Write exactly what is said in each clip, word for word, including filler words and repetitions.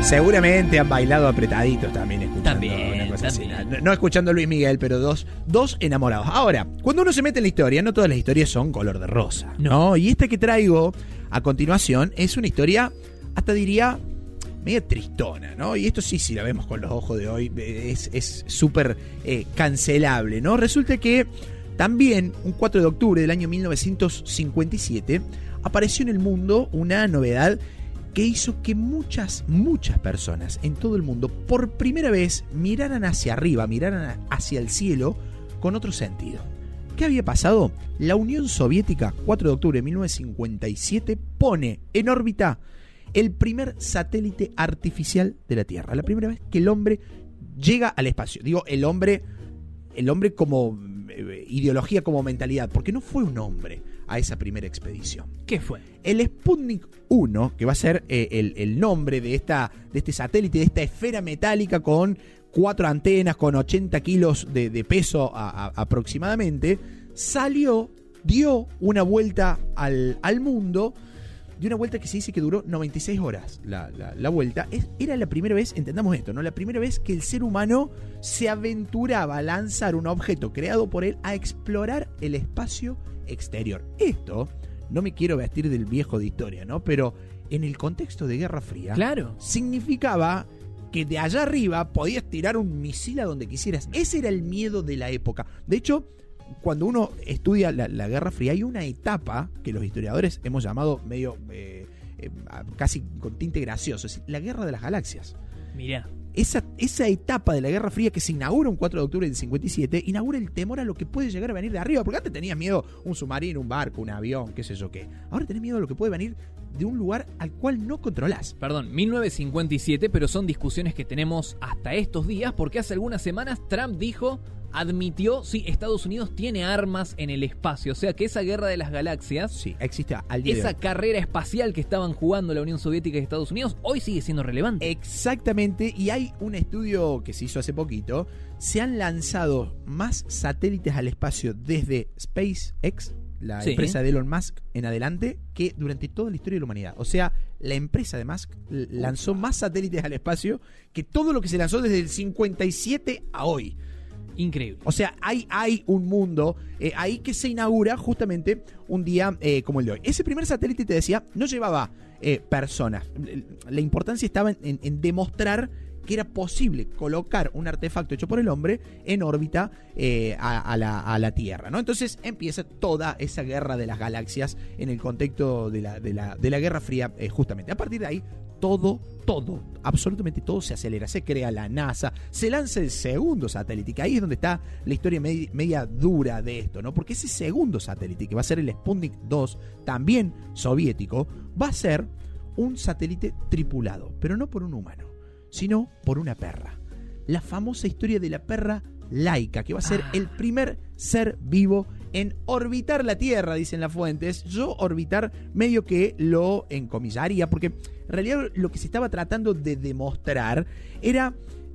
Seguramente han bailado apretaditos también escuchando También, una cosa también. así. No, no escuchando a Luis Miguel, pero dos, dos enamorados. Ahora, cuando uno se mete en la historia, no todas las historias son color de rosa, ¿no? Y esta que traigo a continuación es una historia, hasta diría, media tristona, ¿no? Y esto sí, si la vemos con los ojos de hoy, es súper eh, cancelable, ¿no? Resulta que también, un cuatro de octubre del año mil novecientos cincuenta y siete, apareció en el mundo una novedad que hizo que muchas, muchas personas en todo el mundo por primera vez miraran hacia arriba, miraran hacia el cielo con otro sentido. ¿Qué había pasado? La Unión Soviética, cuatro de octubre de mil novecientos cincuenta y siete, pone en órbita el primer satélite artificial de la Tierra. La primera vez que el hombre llega al espacio. Digo, el hombre, el hombre como eh, ideología, como mentalidad, porque no fue un hombre a esa primera expedición. ¿Qué fue? El Sputnik uno, que va a ser eh, el, el nombre de, esta, de este satélite, de esta esfera metálica con cuatro antenas, con ochenta kilos de, de peso a, a, aproximadamente, salió, dio una vuelta al, al mundo, dio una vuelta que se dice que duró noventa y seis horas la, la, la vuelta. Es, era la primera vez, entendamos esto, ¿no? La primera vez que el ser humano se aventuraba a lanzar un objeto creado por él a explorar el espacio exterior. Esto, no me quiero vestir del viejo de historia, ¿no? Pero en el contexto de Guerra Fría, claro, significaba que de allá arriba podías tirar un misil a donde quisieras. Ese era el miedo de la época. De hecho, cuando uno estudia la, la Guerra Fría, hay una etapa que los historiadores hemos llamado medio eh, eh, casi con tinte gracioso, es decir, la Guerra de las Galaxias. Mirá. Esa, esa etapa de la Guerra Fría que se inaugura un cuatro de octubre del cincuenta y siete, inaugura el temor a lo que puede llegar a venir de arriba. Porque antes tenías miedo un submarino, un barco, un avión, qué sé yo qué. Ahora tenés miedo a lo que puede venir de un lugar al cual no controlás. Perdón, mil novecientos cincuenta y siete, pero son discusiones que tenemos hasta estos días, porque hace algunas semanas Trump dijo, admitió, sí, Estados Unidos tiene armas en el espacio. O sea que esa guerra de las galaxias, sí, existe al día esa de hoy. Carrera espacial que estaban jugando la Unión Soviética y Estados Unidos, hoy sigue siendo relevante. Exactamente, y hay un estudio que se hizo hace poquito. Se han lanzado más satélites al espacio desde SpaceX, la sí. empresa de Elon Musk, en adelante, que durante toda la historia de la humanidad. O sea, la empresa de Musk lanzó más satélites al espacio que todo lo que se lanzó desde el cincuenta y siete a hoy. Increíble. O sea, hay, hay un mundo eh, ahí que se inaugura justamente un día eh, como el de hoy. Ese primer satélite, te decía, no llevaba eh, personas. La importancia estaba en, en, en demostrar que era posible colocar un artefacto hecho por el hombre en órbita eh, a, a, la, a la Tierra, ¿no? Entonces empieza toda esa guerra de las galaxias en el contexto de la, de la, de la Guerra Fría, eh, justamente. A partir de ahí, todo, todo, absolutamente todo se acelera. Se crea la NASA, se lanza el segundo satélite, que ahí es donde está la historia media, media dura de esto, ¿no? Porque ese segundo satélite, que va a ser el Sputnik dos, también soviético, va a ser un satélite tripulado, pero no por un humano, sino por una perra. La famosa historia de la perra Laika, que va a ser ah. el primer ser vivo en orbitar la Tierra, dicen las fuentes. Yo orbitar medio que lo encomillaría, porque en realidad lo que se estaba tratando de demostrar era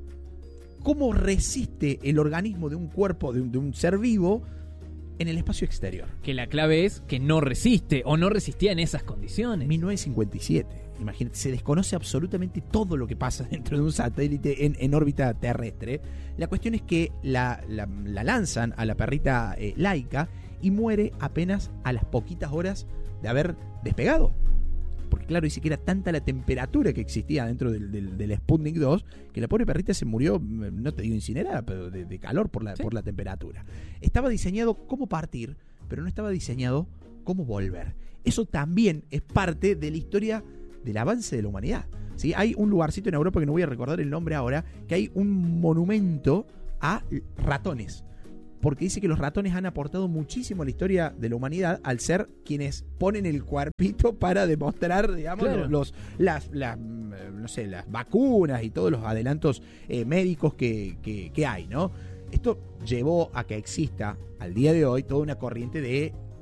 cómo resiste el organismo de un cuerpo, de un, de un ser vivo, en el espacio exterior. Que la clave es que no resiste, o no resistía en esas condiciones. mil novecientos cincuenta y siete. Imagínate, se desconoce absolutamente todo lo que pasa dentro de un satélite en, en órbita terrestre. La cuestión es que la, la, la lanzan a la perrita eh, Laika y muere apenas a las poquitas horas de haber despegado. Porque claro, dice que era tanta la temperatura que existía dentro del, del, del Sputnik dos que la pobre perrita se murió, no te digo incinerada, pero de, de calor por la, ¿sí? por la temperatura. Estaba diseñado cómo partir, pero no estaba diseñado cómo volver. Eso también es parte de la historia del avance de la humanidad, ¿sí? Hay un lugarcito en Europa, que no voy a recordar el nombre ahora, que hay un monumento a ratones, porque dice que los ratones han aportado muchísimo a la historia de la humanidad al ser quienes ponen el cuerpito para demostrar, digamos, claro. los, las, las, no sé, las vacunas y todos los adelantos eh, médicos que, que, que hay, ¿no? Esto llevó a que exista al día de hoy toda una corriente de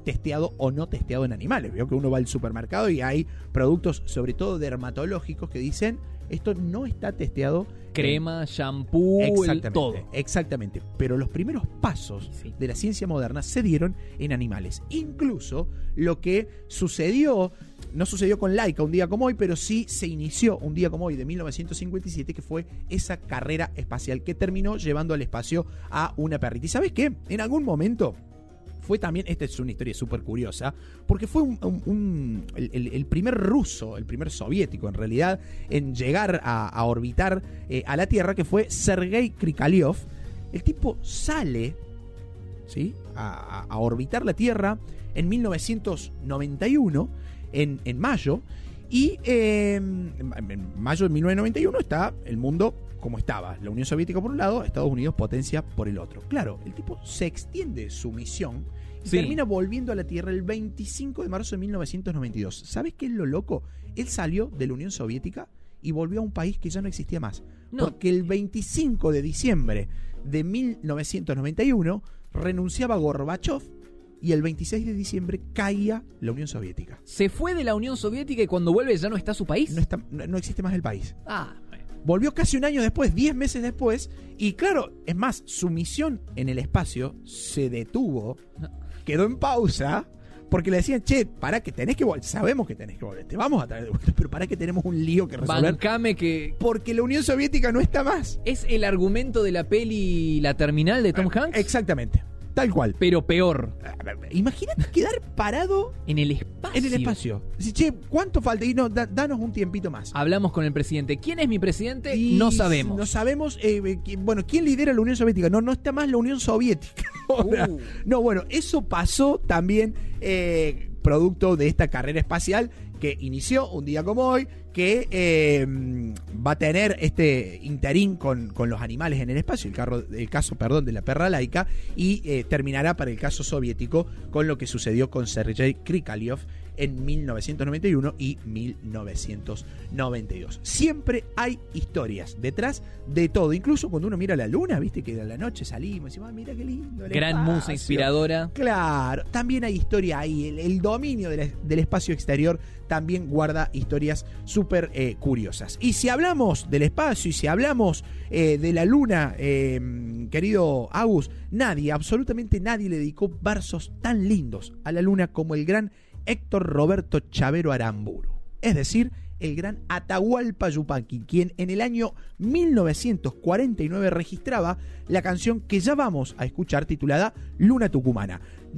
testeado o no testeado en animales. Veo que uno va al supermercado y hay productos, sobre todo dermatológicos, que dicen esto no está testeado. Crema, shampoo, exactamente, el todo. Exactamente. Pero los primeros pasos sí. de la ciencia moderna se dieron en animales. Incluso lo que sucedió, no sucedió con Laika un día como hoy, pero sí se inició un día como hoy de mil novecientos cincuenta y siete, que fue esa carrera espacial que terminó llevando al espacio a una perrita. ¿Y sabes qué? En algún momento fue también, esta es una historia súper curiosa, porque fue un, un, un, el, el primer ruso, el primer soviético en realidad, en llegar a, a orbitar eh, a la Tierra, que fue Sergei Krikalev. El tipo sale, ¿sí?, a, a orbitar la Tierra en mil novecientos noventa y uno, en, en mayo, y eh, en mayo de mil novecientos noventa y uno está el mundo como estaba, la Unión Soviética por un lado, Estados Unidos potencia por el otro. Claro, el tipo se extiende su misión y sí. termina volviendo a la Tierra el veinticinco de marzo de mil novecientos noventa y dos. ¿Sabes qué es lo loco? Él salió de la Unión Soviética y volvió a un país que ya no existía más. No. Porque el veinticinco de diciembre de mil novecientos noventa y uno renunciaba Gorbachev y el veintiséis de diciembre caía la Unión Soviética. ¿Se fue de la Unión Soviética y cuando vuelve ya no está su país? No, está, no, no existe más el país. Ah, volvió casi un año después, diez meses después, y claro, es más, su misión en el espacio se detuvo, quedó en pausa, porque le decían, che, para que tenés que volver, sabemos que tenés que volver, te vamos a traer de vuelta, pero para que tenemos un lío que resolver. Bancame que... Porque la Unión Soviética no está más. Es el argumento de la peli La Terminal de Tom Hanks. Exactamente. Tal cual. Pero peor. Imagínate quedar parado en el espacio. En el espacio. Dice, che, ¿cuánto falta? Y no, da, danos un tiempito más. Hablamos con el presidente. ¿Quién es mi presidente? Y no sabemos. No sabemos. Eh, bueno, ¿quién lidera la Unión Soviética? No, no está más la Unión Soviética. Uh. No, bueno, eso pasó también eh, producto de esta carrera espacial que inició un día como hoy, que eh, va a tener este interín con, con los animales en el espacio, el, carro, el caso perdón, de la perra Laika, y eh, terminará para el caso soviético con lo que sucedió con Sergei Krikalev en mil novecientos noventa y uno y mil novecientos noventa y dos. Siempre hay historias detrás de todo, incluso cuando uno mira la luna, viste que a la noche salimos y decimos, ah, mira qué lindo. Gran espacio. Musa inspiradora. Claro, también hay historia ahí, el, el dominio del, del espacio exterior también guarda historias súper eh, curiosas. Y si hablamos del espacio y si hablamos eh, de la luna, eh, querido Agus, nadie, absolutamente nadie le dedicó versos tan lindos a la luna como el gran Héctor Roberto Chavero Aramburu, es decir, el gran Atahualpa Yupanqui, quien en el año mil novecientos cuarenta y nueve registraba la canción que ya vamos a escuchar, titulada Luna Tucumana.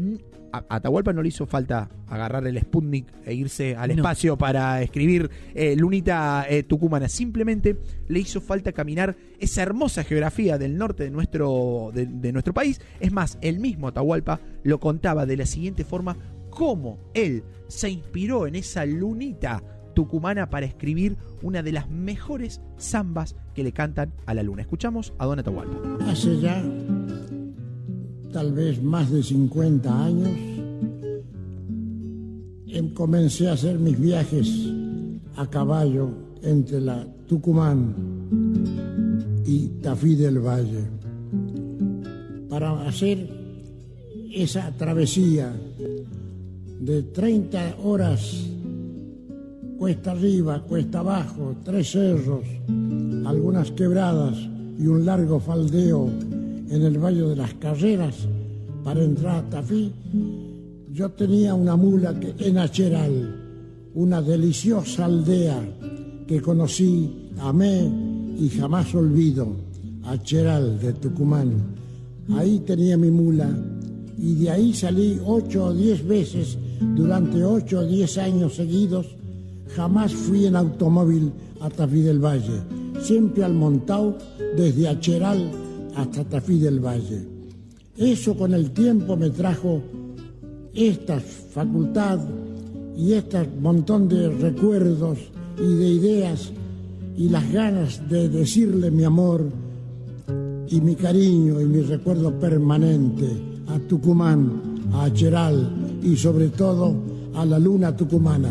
A Atahualpa no le hizo falta agarrar el Sputnik e irse al espacio no. para escribir eh, Lunita eh, Tucumana, simplemente le hizo falta caminar esa hermosa geografía del norte de nuestro, de, de nuestro país. Es más, el mismo Atahualpa lo contaba de la siguiente forma, cómo él se inspiró en esa lunita tucumana para escribir una de las mejores zambas que le cantan a la luna. Escuchamos a Don Atahualpa. Hace ya tal vez más de cincuenta años comencé a hacer mis viajes a caballo entre la Tucumán y Tafí del Valle para hacer esa travesía de treinta horas, cuesta arriba, cuesta abajo, tres cerros, algunas quebradas y un largo faldeo en el Valle de las Carreras para entrar a Tafí. Yo tenía una mula que, en Acheral, una deliciosa aldea que conocí, amé y jamás olvido, Acheral de Tucumán. Ahí tenía mi mula y de ahí salí ocho o diez veces durante ocho o diez años seguidos. Jamás fui en automóvil a Tafí del Valle, siempre al montao desde Acheral hasta Tafí del Valle. Eso con el tiempo me trajo esta facultad y este montón de recuerdos y de ideas y las ganas de decirle mi amor y mi cariño y mi recuerdo permanente a Tucumán, a Acheral y sobre todo a la luna tucumana.